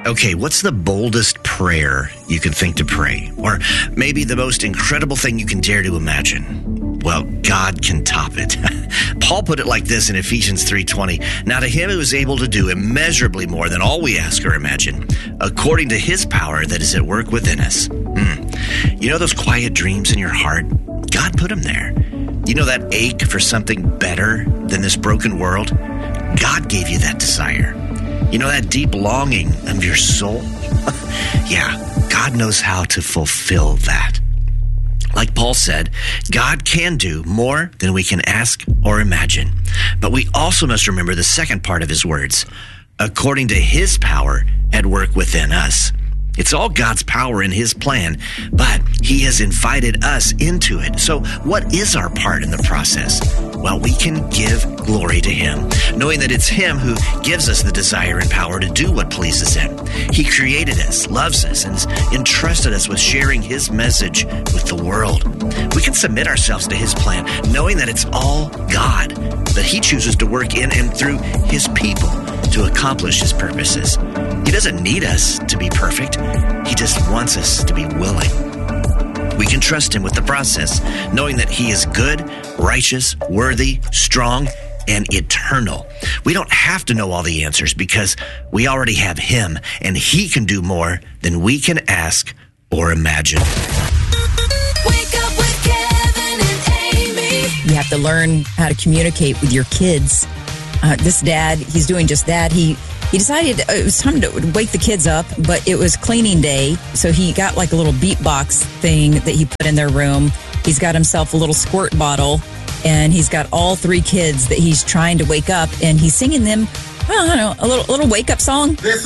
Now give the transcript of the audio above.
Okay, what's the boldest prayer you can think to pray? Or maybe the most incredible thing you can dare to imagine? Well, God can top it. Paul put it like this in Ephesians 3:20. Now to him who is able to do immeasurably more than all we ask or imagine, according to his power that is at work within us. You know those quiet dreams in your heart? God put them there. You know that ache for something better than this broken world? God gave you that desire. You know that deep longing of your soul? Yeah, God knows how to fulfill that. Like Paul said, God can do more than we can ask or imagine. But we also must remember the second part of his words, according to his power at work within us. It's all God's power in his plan, but he has invited us into it. So what is our part in the process? Well, we can give glory to him, knowing that it's him who gives us the desire and power to do what pleases him. He created us, loves us, and has entrusted us with sharing his message with the world. We can submit ourselves to his plan, knowing that it's all God, that he chooses to work in and through his people to accomplish his purposes. He doesn't need us to be perfect. He just wants us to be willing. We can trust him with the process, knowing that he is good, righteous, worthy, strong, and eternal. We don't have to know all the answers because we already have him, and he can do more than we can ask or imagine. Wake up with Kevin and Amy. You have to learn how to communicate with your kids. This dad, he's doing just that. He decided it was time to wake the kids up, but it was cleaning day. So he got like a little beatbox thing that he put in their room. He's got himself a little squirt bottle, and he's got all three kids that he's trying to wake up, and he's singing them, I don't know, a little wake up song.